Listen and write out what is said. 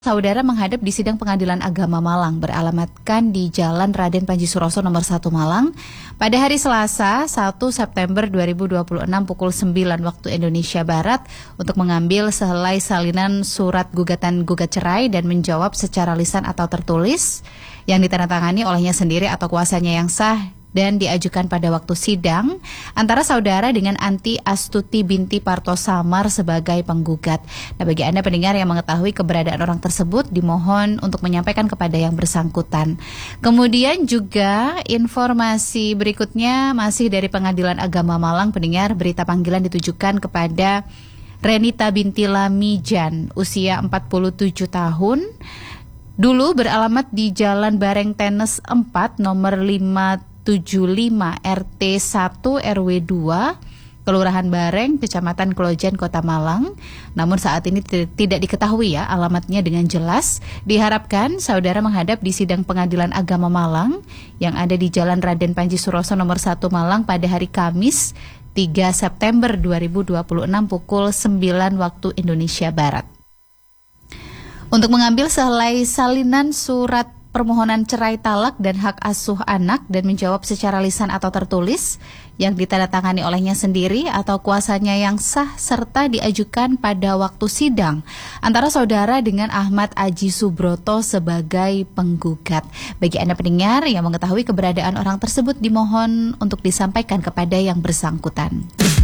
Saudara menghadap di sidang Pengadilan Agama Malang beralamatkan di Jalan Raden Panji Suroso nomor 1 Malang pada hari Selasa 1 September 2026 pukul 9 waktu Indonesia Barat untuk mengambil sehelai salinan surat gugatan gugat cerai dan menjawab secara lisan atau tertulis yang ditandatangani olehnya sendiri atau kuasanya yang sah dan diajukan pada waktu sidang antara saudara dengan Anti Astuti binti Parto Samar sebagai penggugat. Nah, bagi Anda pendengar yang mengetahui keberadaan orang tersebut, dimohon untuk menyampaikan kepada yang bersangkutan. Kemudian juga informasi berikutnya masih dari Pengadilan Agama Malang, pendengar, berita panggilan ditujukan kepada Renita binti Lamijan, usia 47 tahun. Dulu beralamat di Jalan Bareng Tenes 4 nomor 575 RT 1 RW 2 Kelurahan Bareng, Kecamatan Klojen, Kota Malang. Namun saat ini tidak diketahui ya alamatnya dengan jelas. Diharapkan saudara menghadap di sidang Pengadilan Agama Malang yang ada di Jalan Raden Panji Suroso nomor 1 Malang pada hari Kamis 3 September 2026 pukul 9 waktu Indonesia Barat. Untuk mengambil sehelai salinan surat permohonan cerai talak dan hak asuh anak dan menjawab secara lisan atau tertulis yang ditandatangani olehnya sendiri atau kuasanya yang sah serta diajukan pada waktu sidang antara saudara dengan Ahmad Aji Subroto sebagai penggugat. Bagi Anda pendengar yang mengetahui keberadaan orang tersebut, dimohon untuk disampaikan kepada yang bersangkutan.